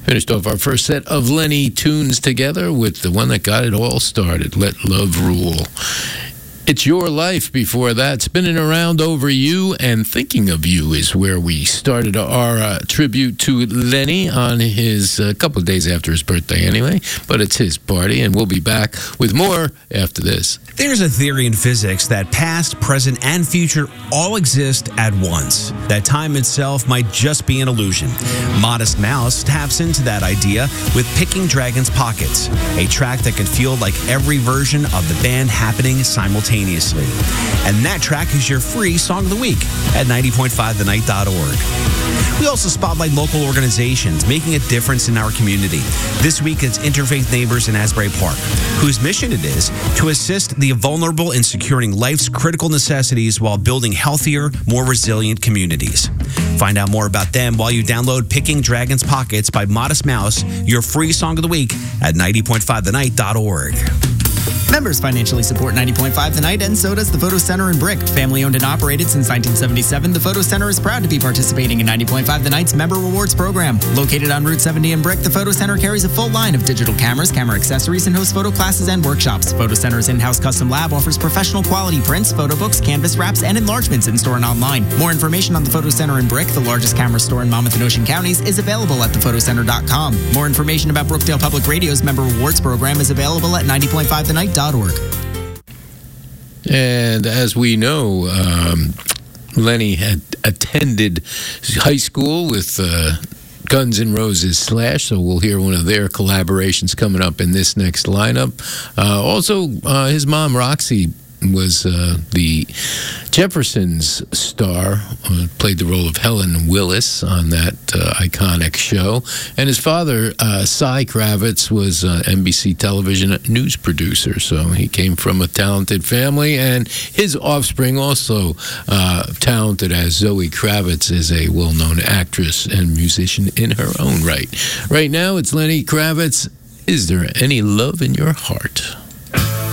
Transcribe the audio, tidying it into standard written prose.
Finished off our first set of Lenny tunes together with the one that got it all started, Let Love Rule. It's Your Life before that. Spinning Around Over You and Thinking of You is where we started our tribute to Lenny on his couple of days after his birthday anyway. But it's his party, and we'll be back with more after this. There's a theory in physics that past, present, and future all exist at once. That time itself might just be an illusion. Modest Mouse taps into that idea with Picking Dragon's Pockets, a track that can feel like every version of the band happening simultaneously. And that track is your free Song of the Week at 90.5thenight.org. We also spotlight local organizations making a difference in our community. This week, it's Interfaith Neighbors in Asbury Park, whose mission it is to assist the vulnerable in securing life's critical necessities while building healthier, more resilient communities. Find out more about them while you download Picking Dragon's Pockets by Modest Mouse, your free Song of the Week at 90.5thenight.org. Members financially support 90.5 The Night, and so does the Photo Center in Brick. Family owned and operated since 1977, the Photo Center is proud to be participating in 90.5 The Night's Member Rewards program. Located on Route 70 in Brick, the Photo Center carries a full line of digital cameras, camera accessories, and hosts photo classes and workshops. Photo Center's in-house custom lab offers professional quality prints, photo books, canvas wraps, and enlargements in-store and online. More information on the Photo Center in Brick, the largest camera store in Monmouth and Ocean counties, is available at thephotoCenter.com. More information about Brookdale Public Radio's Member Rewards program is available at 90.5thenight.org. And as we know, Lenny had attended high school with Guns N' Roses Slash, so we'll hear one of their collaborations coming up in this next lineup. Also, his mom, Roxy, was the Jeffersons star, played the role of Helen Willis on that iconic show. And his father, Cy Kravitz, was NBC television news producer. So he came from a talented family. And his offspring, also talented as Zoe Kravitz, is a well-known actress and musician in her own right. Right now, it's Lenny Kravitz. Is There Any Love in Your Heart?